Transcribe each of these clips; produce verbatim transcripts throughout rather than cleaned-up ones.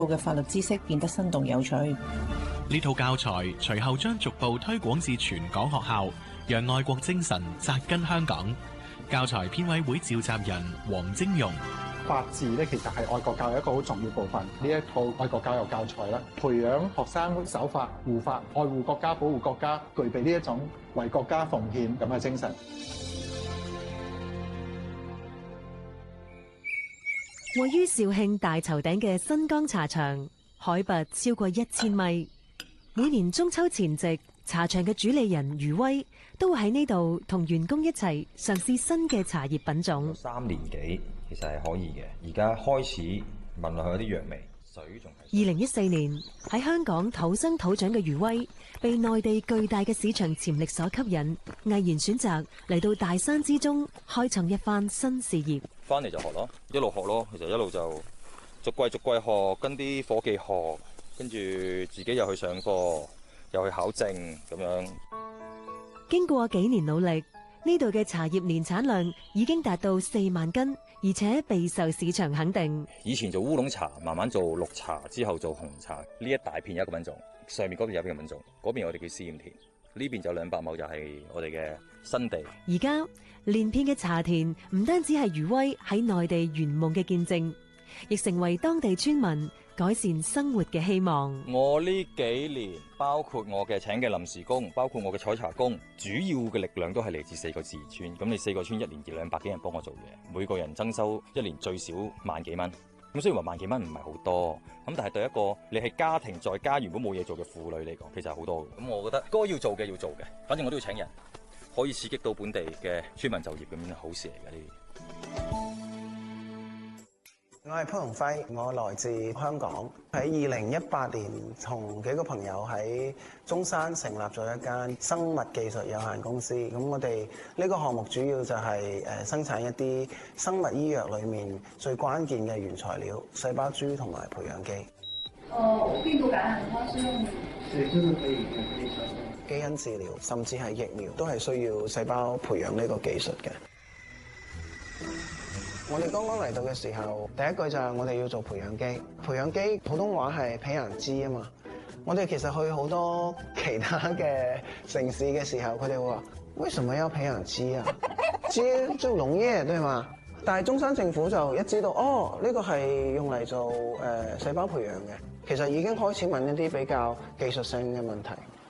嘅法律知識變得生動有趣。 呢套教材隨後將逐步推廣至全港學校，讓愛國精神扎根香港。教材編委會召集人黃晶容： 法治咧，其實係愛國教育一個好重要部分。呢一套愛國教育教材咧，培養學生守法、護法、愛護國家、保護國家，具備呢一種為國家奉獻咁嘅精神。 位於肇慶大頭頂嘅新江茶場，海拔超過一千米。每年中秋前夕，茶場嘅主理人余威都會喺呢度同員工一齊嘗試新嘅茶葉品種。 三年幾其實係可以嘅，而家開始聞落去有啲藥味，水仲係。 二零一四年喺香港土生土長嘅余威，被內地巨大嘅市場潛力所吸引，毅然選擇嚟到大山之中開創一番新事業。 翻嚟就學咯，一路學咯，其實一路就逐季逐季學，跟啲夥計學，跟住自己又去上課，又去考證咁樣。 經過幾年努力，呢度嘅茶葉年產量已經達到四萬斤，而且備受市場肯定。 以前做烏龍茶，慢慢做綠茶，之後做紅茶，呢一大片有一個品種，上面嗰邊有一個品種，嗰邊我哋叫試驗田，呢邊就兩百畝就係我哋嘅新地。 而家連片嘅茶田唔單止係余威喺內地圓夢嘅見證，亦成為當地村民改善生活嘅希望。 我呢幾年包括我嘅請嘅臨時工，包括我嘅採茶工，主要嘅力量都係嚟自四個自然村。咁你四個村一年二兩百幾人幫我做嘢，每個人增收一年最少萬幾蚊。咁雖然話萬幾蚊唔係好多，咁但係對一個你係家庭在家原本冇嘢做嘅婦女嚟講，其實係好多嘅。咁我覺得該要做嘅要做嘅，反正我都要請人，可以刺激到本地嘅村民就業，咁樣係好事嚟嘅呢啲。 我係潘鴻輝，我來自香港。喺二零一八年，同幾個朋友喺中山成立咗一間生物技術有限公司。咁我哋呢個項目主要就係誒生產一啲生物醫藥裏面最關鍵嘅原材料——細胞株同埋培養基。 哦，病毒感染它是用？ 對，就是可以可以使用基因治療，甚至係疫苗都係需要細胞培養呢個技術嘅。我哋剛剛嚟到嘅時候，第一句就係我哋要做培養基。培養基普通話係培養基啊嘛。我哋其實去好多其他嘅城市嘅時候，佢哋會話：為什麼要培養基啊？基就農業對嘛？但係中山政府就一知道，哦，呢個係用嚟做誒、呃、細胞培養嘅，其實已經開始問一啲比較技術性嘅問題。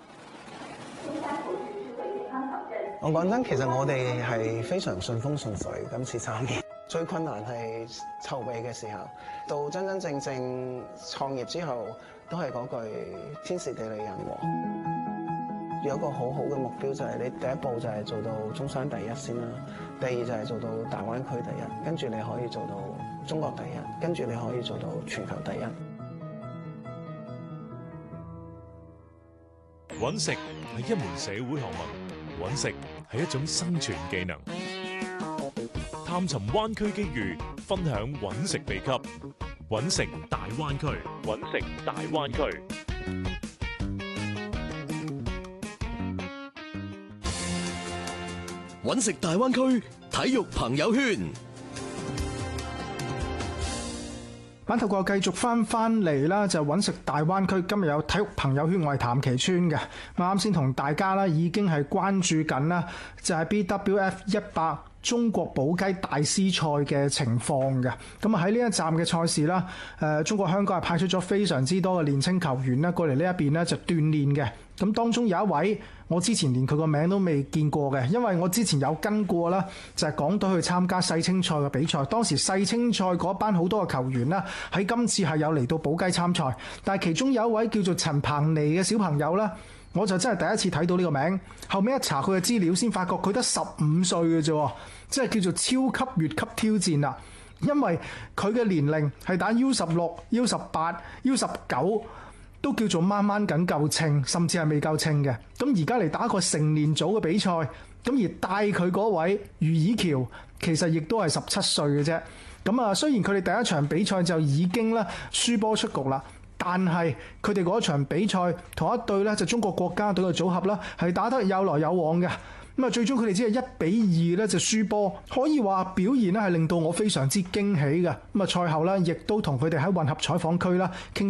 我講真，其實我哋係非常順風順水，今次參與。最困難係籌備嘅時候，到真真正正創業之後，都係嗰句天時地利人和。有一個好好嘅目標就係你第一步就係做到中山第一先啦，第二就係做到大灣區第一，跟住你可以做到中國第一，跟住你可以做到全球第一。 揾食係一門社會學問，揾食係一種生存技能。探尋灣區機遇，分享揾食秘笈，揾食大灣區，揾食大灣區。 揾食大灣區體育朋友圈。 咁透過繼續翻翻嚟啦，就揾食大灣區。今日有體育朋友圈，我係譚其川嘅。啱先同大家啦，已經係關注緊啦，就係 B W F 一百中國寶雞大師賽嘅情況嘅。咁啊喺呢一站嘅賽事啦，誒中國香港係派出咗非常之多嘅年青球員啦，過嚟呢一邊咧就鍛鍊嘅。咁當中有一位，我之前連佢個名都未見過嘅，因為我之前有跟過啦，就係港隊去參加世青賽嘅比賽。當時世青賽嗰班好多嘅球員啦，喺今次係有嚟到寶雞參賽，但係其中有一位叫做陳鵬尼嘅小朋友啦，我就真係第一次睇到呢個名。後尾一查佢嘅資料，先發覺佢得十五歲嘅啫，即係叫做超級越級挑戰啦。因為佢嘅年齡係打 U 十六、U 十八、U 十九。都叫做掹掹緊夠稱，甚至係未夠稱嘅。咁而家嚟打一個成年組嘅比賽，咁而帶佢嗰位余以喬，其實亦都係十七歲嘅啫。咁啊，雖然佢哋第一場比賽就已經咧輸波出局啦，但係佢哋嗰場比賽同一隊咧就中國國家隊嘅組合啦，係打得有來有往嘅。咁咁啊，最終佢哋只係一比二咧就輸波，可以話表現咧係令到我非常之驚喜嘅。咁啊，賽後咧亦都同佢哋喺混合採訪區啦傾。